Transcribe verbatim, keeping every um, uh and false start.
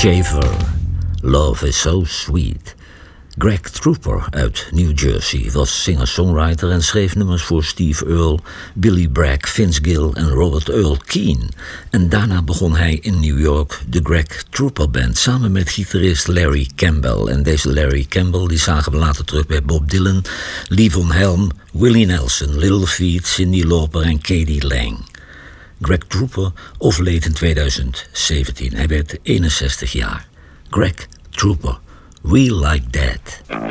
Shaver, Love is So Sweet. Greg Trooper uit New Jersey was singer-songwriter en schreef nummers voor Steve Earle, Billy Bragg, Vince Gill en Robert Earl Keen. En daarna begon hij in New York de Greg Trooper Band samen met gitarist Larry Campbell. En deze Larry Campbell die zagen we later terug bij Bob Dylan, Levon Helm, Willie Nelson, Little Feat, Cyndi Lauper en Katie Lang. Greg Trooper overleed in tweeduizend zeventien. Hij werd eenenzestig jaar. Greg Trooper, We Like That.